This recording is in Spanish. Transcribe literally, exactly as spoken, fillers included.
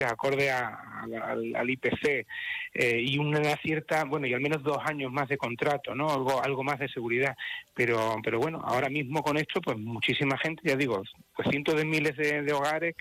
acorde a, a, al, al I P C eh, y una cierta, bueno, y al menos dos años más de contrato, ¿no? Algo, algo más de seguridad. Pero, pero bueno, ahora mismo con esto, pues muchísima gente, ya digo, pues cientos de miles de, de hogares